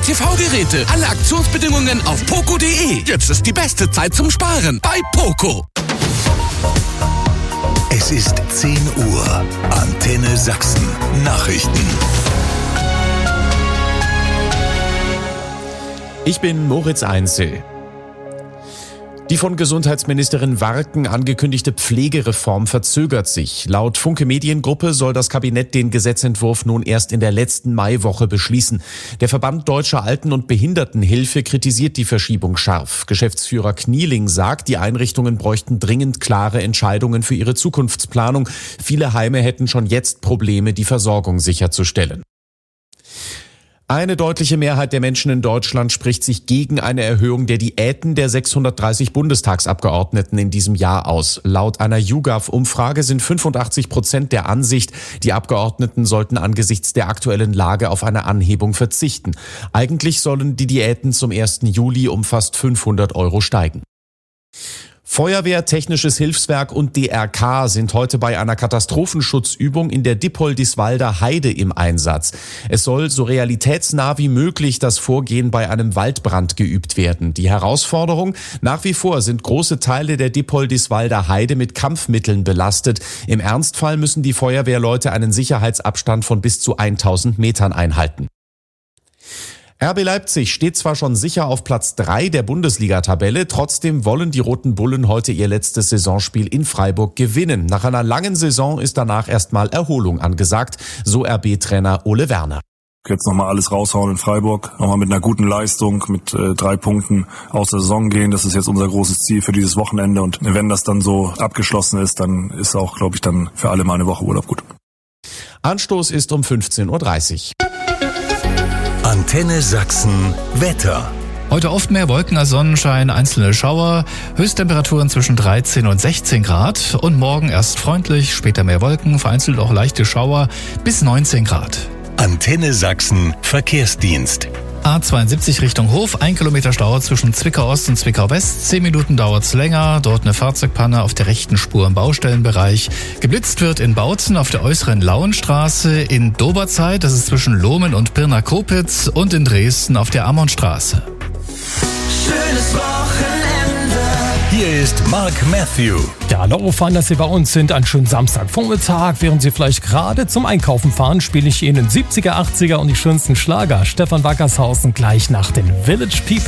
TV-Geräte. Alle Aktionsbedingungen auf poco.de. Jetzt ist die beste Zeit zum Sparen bei Poco. Es ist 10 Uhr. Antenne Sachsen. Nachrichten. Ich bin Moritz Einzel. Die von Gesundheitsministerin Warken angekündigte Pflegereform verzögert sich. Laut Funke Mediengruppe soll das Kabinett den Gesetzentwurf nun erst in der letzten Maiwoche beschließen. Der Verband Deutscher Alten- und Behindertenhilfe kritisiert die Verschiebung scharf. Geschäftsführer Knieling sagt, die Einrichtungen bräuchten dringend klare Entscheidungen für ihre Zukunftsplanung. Viele Heime hätten schon jetzt Probleme, die Versorgung sicherzustellen. Eine deutliche Mehrheit der Menschen in Deutschland spricht sich gegen eine Erhöhung der Diäten der 630 Bundestagsabgeordneten in diesem Jahr aus. Laut einer YouGov-Umfrage sind 85% der Ansicht, die Abgeordneten sollten angesichts der aktuellen Lage auf eine Anhebung verzichten. Eigentlich sollen die Diäten zum 1. Juli um fast 500 € steigen. Feuerwehr, Technisches Hilfswerk und DRK sind heute bei einer Katastrophenschutzübung in der Dippoldiswalder Heide im Einsatz. Es soll so realitätsnah wie möglich das Vorgehen bei einem Waldbrand geübt werden. Die Herausforderung: nach wie vor sind große Teile der Dippoldiswalder Heide mit Kampfmitteln belastet. Im Ernstfall müssen die Feuerwehrleute einen Sicherheitsabstand von bis zu 1000 Metern einhalten. RB Leipzig steht zwar schon sicher auf Platz 3 der Bundesliga-Tabelle, trotzdem wollen die Roten Bullen heute ihr letztes Saisonspiel in Freiburg gewinnen. Nach einer langen Saison ist danach erstmal Erholung angesagt, so RB-Trainer Ole Werner. Jetzt nochmal alles raushauen in Freiburg, nochmal mit einer guten Leistung, mit 3 Punkten aus der Saison gehen. Das ist jetzt unser großes Ziel für dieses Wochenende, und wenn das dann so abgeschlossen ist, dann ist auch, glaube ich, dann für alle mal eine Woche Urlaub gut. Anstoß ist um 15:30 Uhr. Antenne Sachsen Wetter. Heute oft mehr Wolken als Sonnenschein, einzelne Schauer, Höchsttemperaturen zwischen 13 und 16 Grad und morgen erst freundlich, später mehr Wolken, vereinzelt auch leichte Schauer bis 19 Grad. Antenne Sachsen Verkehrsdienst. A72 Richtung Hof, 1 Kilometer Stau zwischen Zwickau Ost und Zwickau West. 10 Minuten dauert's länger. Dort eine Fahrzeugpanne auf der rechten Spur im Baustellenbereich. Geblitzt wird in Bautzen auf der äußeren Lauenstraße, in Doberzeit, das ist zwischen Lohmen und Pirna-Kopitz, und in Dresden auf der Ammonstraße. Schönes Wochenende. Hier ist Mark Matthew. Ja, alle erfahren, dass Sie bei uns sind. Einen schönen Samstagvormittag. Während Sie vielleicht gerade zum Einkaufen fahren, spiele ich Ihnen 70er, 80er und die schönsten Schlager. Stefan Wackershausen gleich nach den Village People.